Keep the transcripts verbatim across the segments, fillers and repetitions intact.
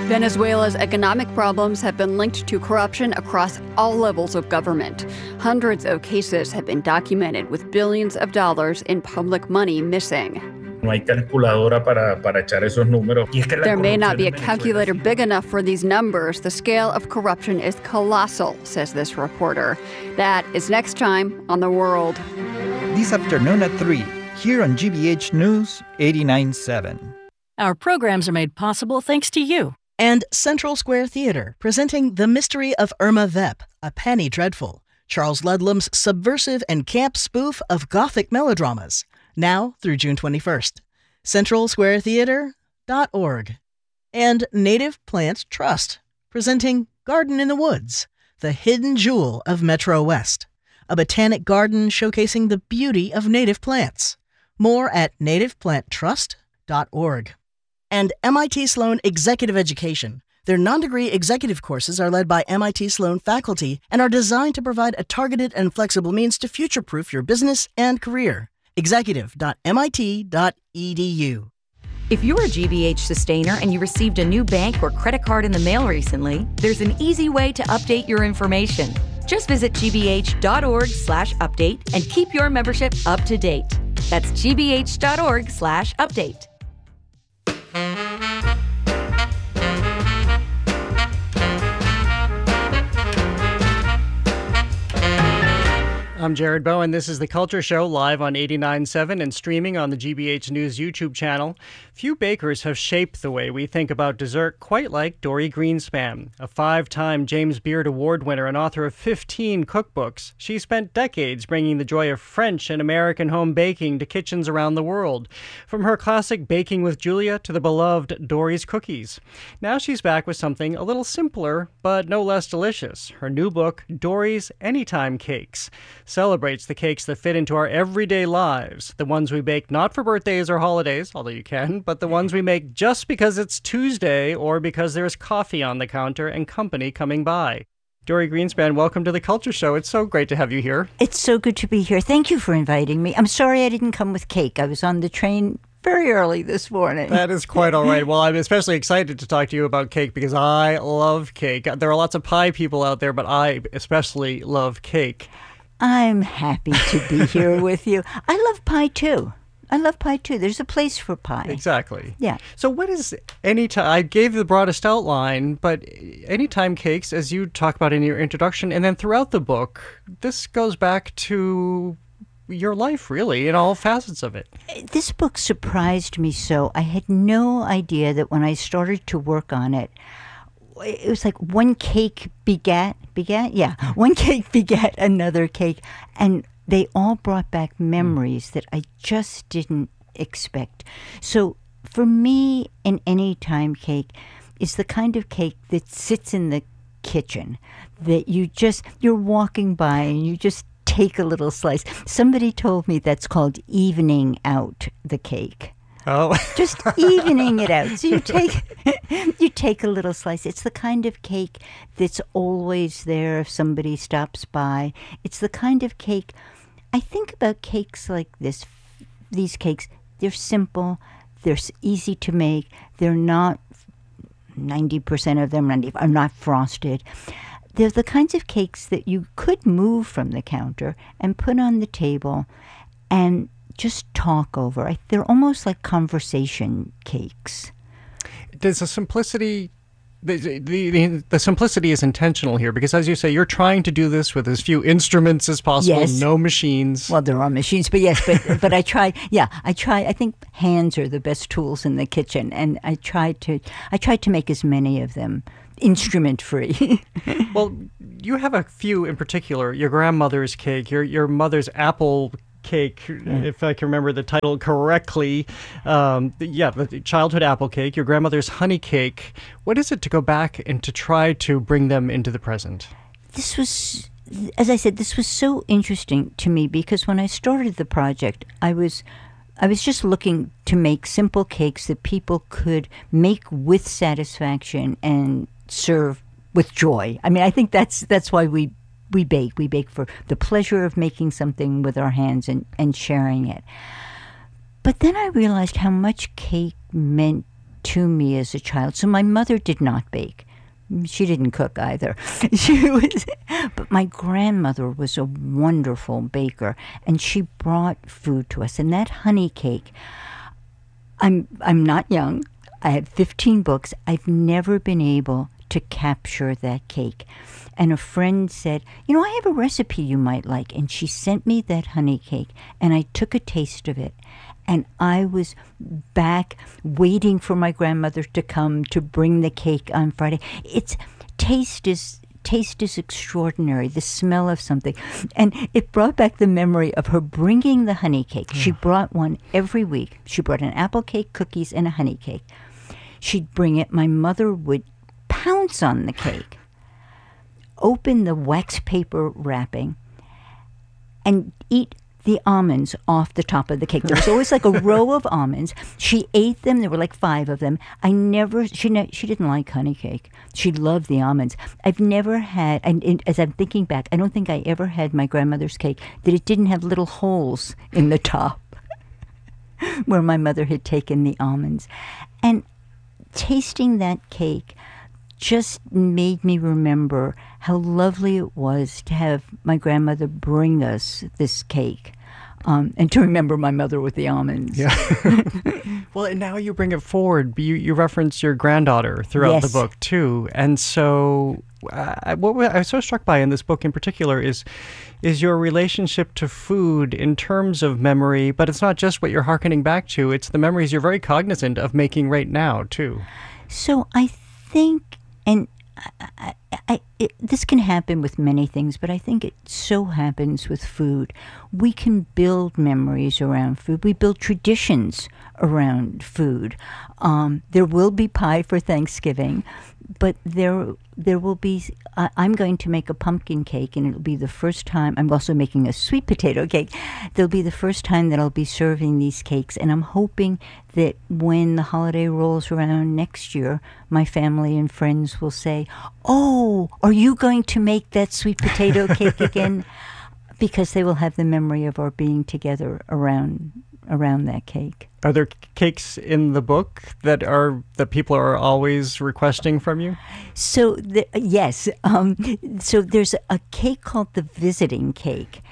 Venezuela's economic problems have been linked to corruption across all levels of government. Hundreds of cases have been documented with billions of dollars in public money missing. No hay calculadora para, para echar esos números. Y es que la There may not corrupción be a en Venezuela calculator big enough for these numbers. The scale of corruption is colossal, says this reporter. That is next time on The World. This afternoon at three, here on G B H News eighty-nine point seven. Our programs are made possible thanks to you. And Central Square Theater, presenting The Mystery of Irma Vep, A Penny Dreadful, Charles Ludlam's subversive and camp spoof of Gothic melodramas, now through June twenty-first. central square theater dot org. And Native Plant Trust, presenting Garden in the Woods, the hidden jewel of Metro West, a botanic garden showcasing the beauty of native plants. More at native plant trust dot org. And M I T Sloan Executive Education. Their non-degree executive courses are led by M I T Sloan faculty and are designed to provide a targeted and flexible means to future-proof your business and career. executive dot M I T dot E D U. If you're a G B H sustainer and you received a new bank or credit card in the mail recently, there's an easy way to update your information. Just visit G B H dot org slash update and keep your membership up to date. That's G B H dot org slash update. I'm Jared Bowen. This is The Culture Show, live on eighty-nine point seven and streaming on the G B H News YouTube channel. Few bakers have shaped the way we think about dessert quite like Dorie Greenspan, a five-time James Beard Award winner and author of fifteen cookbooks. She spent decades bringing the joy of French and American home baking to kitchens around the world, from her classic Baking with Julia to the beloved Dorie's Cookies. Now she's back with something a little simpler, but no less delicious. Her new book, Dorie's Anytime Cakes, celebrates the cakes that fit into our everyday lives, the ones we bake not for birthdays or holidays, although you can, but the ones we make just because it's Tuesday or because there's coffee on the counter and company coming by. Dorie Greenspan, welcome to The Culture Show. It's so great to have you here. It's so good to be here. Thank you for inviting me. I'm sorry I didn't come with cake. I was on the train very early this morning. That is quite all right. Well, I'm especially excited to talk to you about cake because I love cake. There are lots of pie people out there, but I especially love cake. I'm happy to be here with you. I love pie, too. I love pie, too. There's a place for pie. Exactly. Yeah. So what is anytime? I gave the broadest outline, but anytime cakes, as you talk about in your introduction, and then throughout the book, this goes back to your life, really, in all facets of it. This book surprised me so. I had no idea that when I started to work on it, it was like one cake begat, begat? Yeah, one cake begat another cake. And they all brought back memories that I just didn't expect. So for me, an anytime cake is the kind of cake that sits in the kitchen, that you just, you're walking by and you just take a little slice. Somebody told me that's called evening out the cake. Oh. Just evening it out. So you take you take a little slice. It's the kind of cake that's always there if somebody stops by. It's the kind of cake, I think about cakes like this, these cakes, they're simple, they're easy to make, they're not, ninety percent of them are not frosted. They're the kinds of cakes that you could move from the counter and put on the table and just talk over. They're almost like conversation cakes. Does the simplicity, the, the, the, the simplicity is intentional here because, as you say, you're trying to do this with as few instruments as possible, yes. No machines. Well, there are machines, but yes, but but I try, yeah, I try, I think hands are the best tools in the kitchen, and I try to, I try to make as many of them instrument-free. Well, you have a few in particular, your grandmother's cake, your your mother's apple cake, yeah. If I can remember the title correctly. Um, yeah, the childhood apple cake, your grandmother's honey cake. What is it to go back and to try to bring them into the present? This was, as I said, this was so interesting to me because when I started the project, I was I was just looking to make simple cakes that people could make with satisfaction and serve with joy. I mean, I think that's that's why we we bake. We bake for the pleasure of making something with our hands and, and sharing it. But then I realized how much cake meant to me as a child. So my mother did not bake. She didn't cook either. She was, but my grandmother was a wonderful baker, and she brought food to us. And that honey cake, I'm I'm not young. I have fifteen books. I've never been able to capture that cake. And a friend said, you know, I have a recipe you might like. And she sent me that honey cake, and I took a taste of it. And I was back waiting for my grandmother to come to bring the cake on Friday. It's taste is taste is extraordinary, the smell of something. And it brought back the memory of her bringing the honey cake. She brought one every week. She brought an apple cake, cookies, and a honey cake. She'd bring it. My mother would pounce on the cake, open the wax paper wrapping, and eat the almonds off the top of the cake. There was always like a row of almonds. She ate them. There were like five of them. I never, she ne- she didn't like honey cake. She loved the almonds. I've never had, and, and as I'm thinking back, I don't think I ever had my grandmother's cake that it didn't have little holes in the top where my mother had taken the almonds. And tasting that cake just made me remember how lovely it was to have my grandmother bring us this cake, um, and to remember my mother with the almonds. Yeah. Well, and now you bring it forward. You you reference your granddaughter throughout Yes. the book too, and so uh, what I was so struck by in this book in particular is is your relationship to food in terms of memory. But it's not just what you're hearkening back to; it's the memories you're very cognizant of making right now too. So I think, and I, I, I, it, this can happen with many things, but I think it so happens with food. We can build memories around food. We build traditions around food. Um, there will be pie for Thanksgiving, but there there will be, uh, I'm going to make a pumpkin cake, and it'll be the first time. I'm also making a sweet potato cake. There'll be the first time that I'll be serving these cakes, and I'm hoping that when the holiday rolls around next year, my family and friends will say, oh, are you going to make that sweet potato cake again? Because they will have the memory of our being together around around that cake. Are there cakes in the book that are that people are always requesting from you? So the, yes, um, so there's a cake called the visiting cake,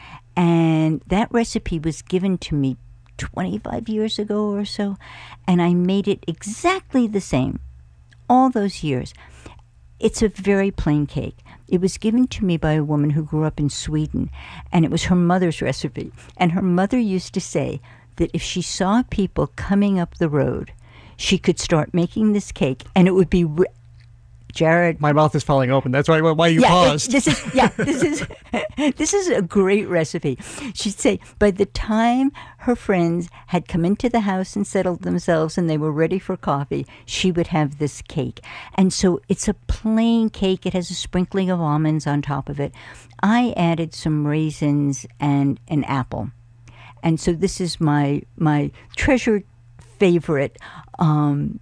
and that recipe was given to me twenty-five years ago or so, and I made it exactly the same all those years. It's a very plain cake. It was given to me by a woman who grew up in Sweden, and it was her mother's recipe. And her mother used to say that if she saw people coming up the road, she could start making this cake, and it would be... Re- Jared, my mouth is falling open. That's why why you yeah, paused. It, this is yeah. This is this is a great recipe. She'd say by the time her friends had come into the house and settled themselves and they were ready for coffee, she would have this cake. And so it's a plain cake. It has a sprinkling of almonds on top of it. I added some raisins and an apple, and so this is my my treasured favorite. Um,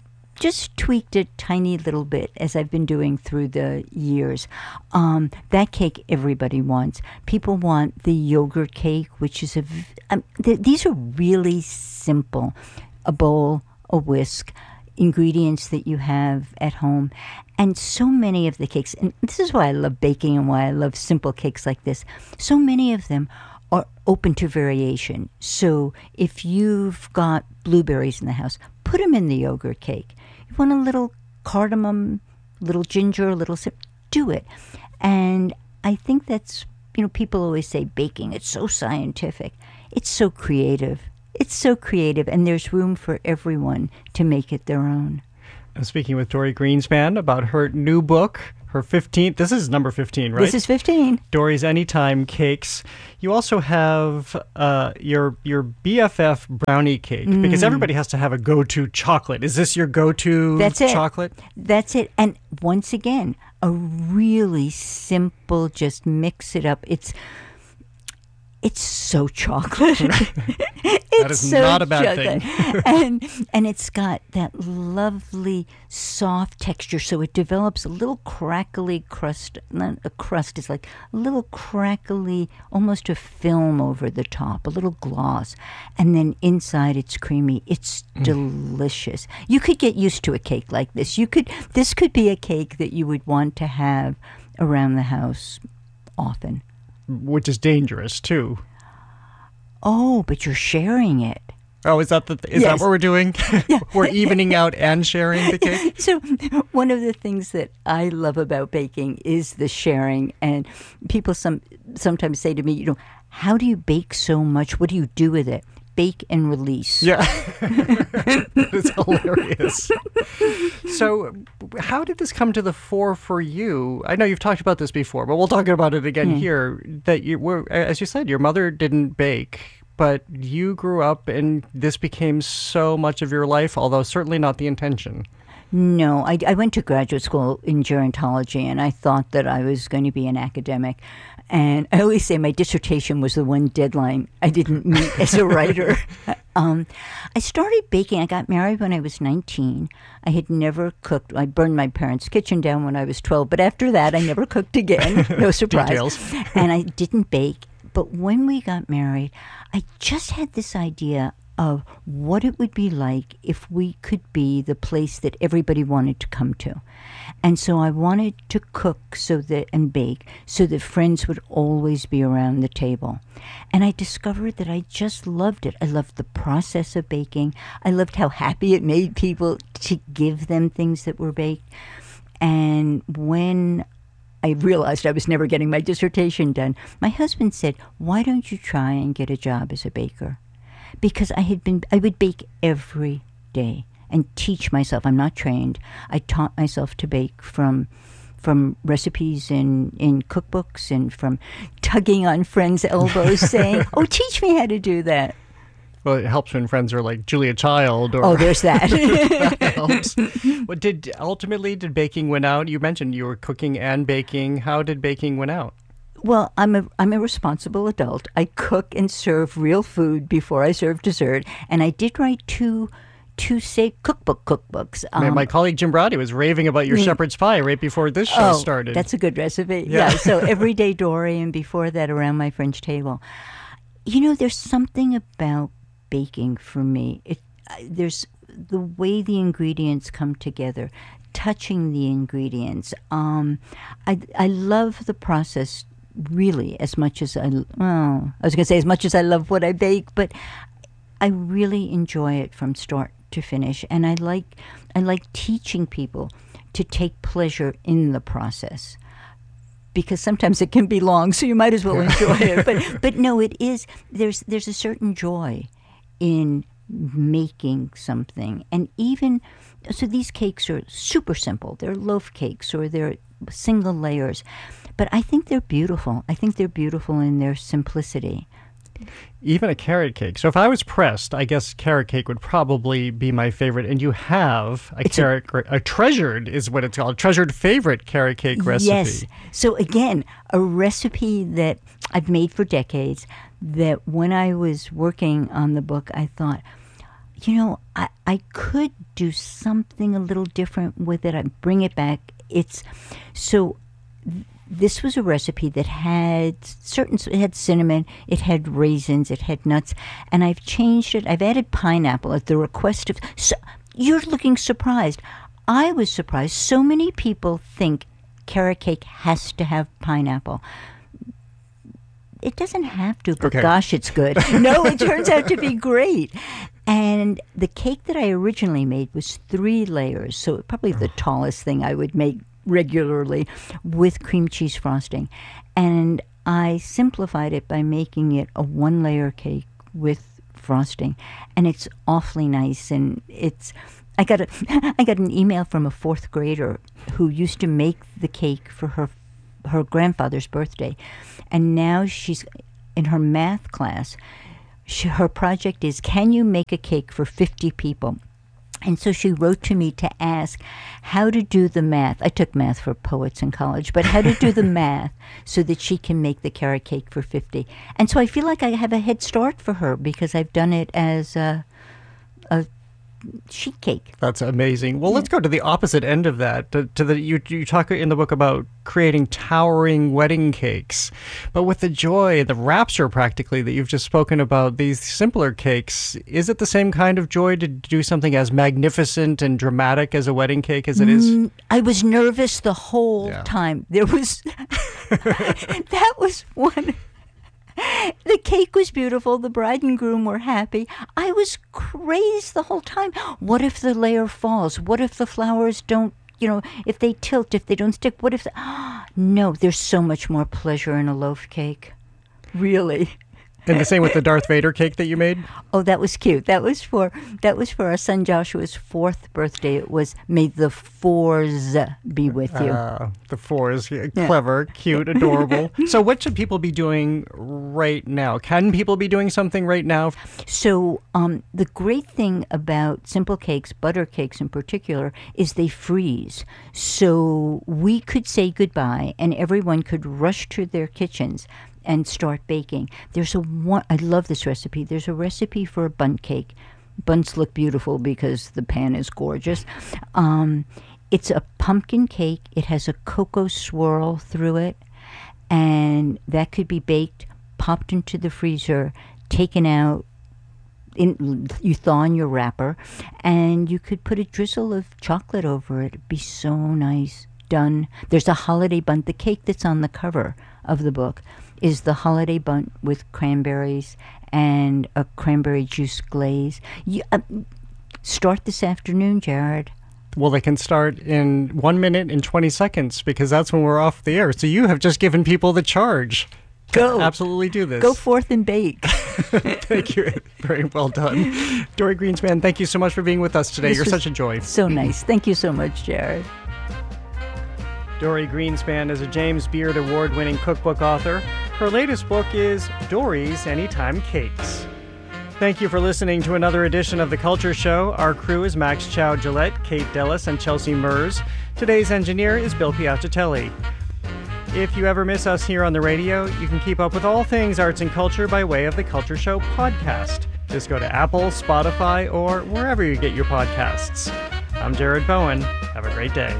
Just tweaked a tiny little bit, as I've been doing through the years. Um, that cake everybody wants. People want the yogurt cake, which is a... Um, th- these are really simple. A bowl, a whisk, ingredients that you have at home. And so many of the cakes, and this is why I love baking and why I love simple cakes like this, so many of them are open to variation. So if you've got blueberries in the house, put them in the yogurt cake. You want a little cardamom, little ginger, a little sip, do it. And I think that's, you know, people always say baking, it's so scientific. It's so creative. It's so creative, and there's room for everyone to make it their own. I'm speaking with Dorie Greenspan about her new book, her fifteenth. This is number fifteen, right? This is fifteen. Dorie's Anytime Cakes. You also have uh, your your B F F brownie cake, mm. because everybody has to have a go-to chocolate. Is this your go-to That's it. chocolate? That's it. And once again, a really simple, just mix it up. It's it's so chocolate. That is so not a bad chocolate. thing. and and it's got that lovely soft texture, so it develops a little crackly crust. Not a crust, it's like a little crackly, almost a film over the top, a little gloss. And then inside it's creamy. It's mm. delicious. You could get used to a cake like this. You could. This could be a cake that you would want to have around the house often. Which is dangerous, too. Oh, but you're sharing it. Oh, is that the th- is yes. that what we're doing? Yeah. We're evening out and sharing the cake? So one of the things that I love about baking is the sharing. And people some sometimes say to me, you know, how do you bake so much? What do you do with it? Bake and release. Yeah. It's hilarious. So how did this come to the fore for you? I know you've talked about this before, but we'll talk about it again mm. here. That you were, as you said, your mother didn't bake, but you grew up and this became so much of your life, although certainly not the intention. No, I, I went to graduate school in gerontology, and I thought that I was going to be an academic. And I always say my dissertation was the one deadline I didn't meet as a writer. um, I started baking. I got married when I was nineteen. I had never cooked. I burned my parents' kitchen down when I was twelve. But after that, I never cooked again. No surprise. Details. And I didn't bake. But when we got married, I just had this idea of what it would be like if we could be the place that everybody wanted to come to. And so I wanted to cook so that and bake so that friends would always be around the table. And I discovered that I just loved it. I loved the process of baking. I loved how happy it made people to give them things that were baked. And when I realized I was never getting my dissertation done, my husband said, "Why don't you try and get a job as a baker?" Because I had been, I would bake every day and teach myself. I'm not trained. I taught myself to bake from from recipes in, in cookbooks and from tugging on friends' elbows saying, "Oh, teach me how to do that." Well, it helps when friends are like Julia Child. Or oh, there's that. That helps. Well, did ultimately did baking win out? You mentioned you were cooking and baking. How did baking win out? Well, I'm a I'm a responsible adult. I cook and serve real food before I serve dessert, and I did write two two say cookbook cookbooks. Um, My colleague Jim Brody was raving about your mm, shepherd's pie right before this show oh, started. That's a good recipe. Yeah. yeah. So Everyday Dory, and before that, Around My French Table. You know, there's something about baking for me. It there's the way the ingredients come together. Touching the ingredients. Um, I I love the process. Really, as much as I, well, I was going to say as much as I love what I bake, but I really enjoy it from start to finish, and I like, I like teaching people to take pleasure in the process, because sometimes it can be long, so you might as well enjoy it. But, but no, it is. There's, there's a certain joy in making something, and even so, these cakes are super simple. They're loaf cakes or they're single layers. But I think they're beautiful. I think they're beautiful in their simplicity. Even a carrot cake. So if I was pressed, I guess carrot cake would probably be my favorite. And you have a it's carrot, a, a treasured is what it's called, treasured favorite carrot cake recipe. Yes. So again, a recipe that I've made for decades, that when I was working on the book, I thought, you know, I, I could do something a little different with it. I bring it back. It's so... This was a recipe that had certain, it had cinnamon, it had raisins, it had nuts, and I've changed it. I've added pineapple at the request of, so, you're looking surprised. I was surprised. So many people think carrot cake has to have pineapple. It doesn't have to, but okay. Gosh, it's good. No, it turns out to be great. And the cake that I originally made was three layers, so probably the tallest thing I would make regularly, with cream cheese frosting. And I simplified it by making it a one-layer cake with frosting. And it's awfully nice. And it's I got a I got an email from a fourth grader who used to make the cake for her her grandfather's birthday. And now she's in her math class. She, her project is, can you make a cake for fifty people? And so she wrote to me to ask how to do the math. I took math for poets in college, but how to do the math so that she can make the carrot cake for fifty. And so I feel like I have a head start for her because I've done it as a, a sheet cake. That's amazing. Well, let's go to the opposite end of that. To, to the you, you talk in the book about creating towering wedding cakes, but with the joy, the rapture practically that you've just spoken about, these simpler cakes, is it the same kind of joy to do something as magnificent and dramatic as a wedding cake as it is? Mm, I was nervous the whole Yeah. time. There was, that was one. The cake was beautiful. The bride and groom were happy. I was crazed the whole time. What if the layer falls? What if the flowers don't, you know, if they tilt, if they don't stick? What if... The, no, there's so much more pleasure in a loaf cake. Really. And the same with the Darth Vader cake that you made? Oh, that was cute. That was for that was for our son Joshua's fourth birthday. It was, may the fours be with you. Uh, the fours. Yeah, clever, cute, adorable. So what should people be doing right now? Can people be doing something right now? So um, the great thing about simple cakes, butter cakes in particular, is they freeze. So we could say goodbye and everyone could rush to their kitchens and start baking. There's a one, I love this recipe. There's a recipe for a bundt cake. Bunts look beautiful because the pan is gorgeous. Um, it's a pumpkin cake. It has a cocoa swirl through it, and that could be baked, popped into the freezer, taken out. In, you thaw in your wrapper, and you could put a drizzle of chocolate over it. It'd be so nice. Done. There's a holiday bundt. The cake that's on the cover of the book is the holiday bundt with cranberries and a cranberry juice glaze. You, uh, start this afternoon, Jared. Well, they can start in one minute and twenty seconds because that's when we're off the air. So you have just given people the charge. Go. Absolutely do this. Go forth and bake. Thank you. Very well done. Dorie Greenspan, thank you so much for being with us today. This You're was such a joy. So nice. Thank you so much, Jared. Dorie Greenspan is a James Beard Award-winning cookbook author. Her latest book is Dorie's Anytime Cakes. Thank you for listening to another edition of The Culture Show. Our crew is Max Chow-Gillette, Kate Dellis, and Chelsea Mers. Today's engineer is Bill Piacitelli. If you ever miss us here on the radio, you can keep up with all things arts and culture by way of The Culture Show podcast. Just go to Apple, Spotify, or wherever you get your podcasts. I'm Jared Bowen. Have a great day.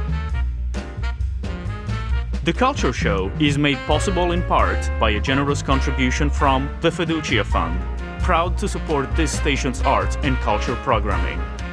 The Culture Show is made possible in part by a generous contribution from the Fiducia Fund, proud to support this station's arts and culture programming.